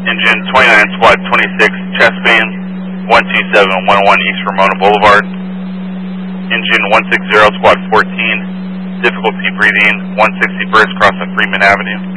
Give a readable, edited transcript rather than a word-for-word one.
Engine 29 Squad 26 chest band 12711 East Ramona Boulevard. Engine 160 Squad 14 difficulty breathing 160 Burst crossing Freeman Avenue.